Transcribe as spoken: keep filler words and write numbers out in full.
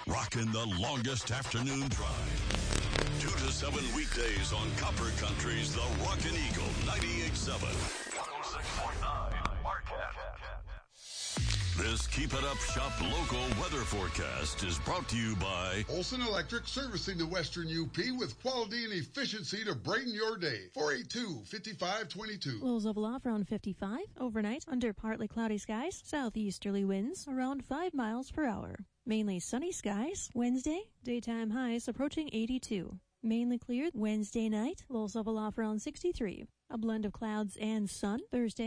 Rocking the longest afternoon drive. Two to seven weekdays on Copper Country's The Rockin' Eagle ninety-eight point seven. one oh six point nine Marquette. This Keep It Up Shop local weather forecast is brought to you by Olson Electric, servicing the Western U P with quality and efficiency to brighten your day. four eight two, five five two two. Lows of aloft around fifty-five. Overnight, under partly cloudy skies, southeasterly winds around five miles per hour. Mainly sunny skies. Wednesday, daytime highs approaching eighty-two. Mainly clear Wednesday night, lows of aloft around sixty-three. A blend of clouds and sun. Thursday,